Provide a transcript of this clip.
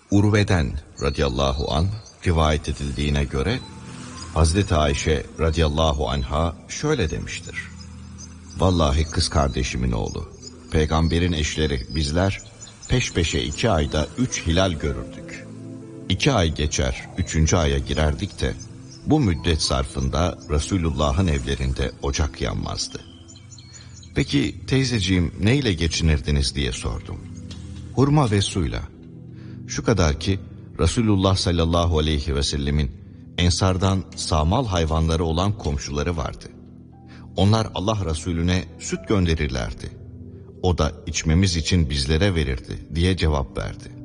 Urve'den radıyallahu anh rivayet edildiğine göre Hazreti Ayşe radıyallahu anha şöyle demiştir. Vallahi kız kardeşimin oğlu, peygamberin eşleri bizler peş peşe 2 ayda 3 hilal görürdük. 2 ay geçer 3. aya girerdik de bu müddet zarfında Resulullah'ın evlerinde ocak yanmazdı. Peki teyzeciğim neyle geçinirdiniz diye sordum. Hurma ve suyla. Şu kadar ki Resulullah sallallahu aleyhi ve sellemin ensardan sağmal hayvanları olan komşuları vardı. Onlar Allah Resulüne süt gönderirlerdi. O da içmemiz için bizlere verirdi diye cevap verdi.